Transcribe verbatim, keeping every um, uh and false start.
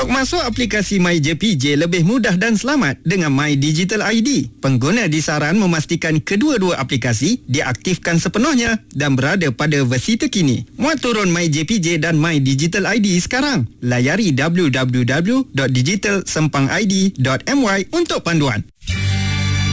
Log masuk aplikasi MyJPJ lebih mudah dan selamat dengan My Digital I D. Pengguna disaran memastikan kedua-dua aplikasi diaktifkan sepenuhnya dan berada pada versi terkini. Muat turun MyJPJ dan My Digital I D sekarang. Layari w w w dot digital sempang i d dot m y untuk panduan.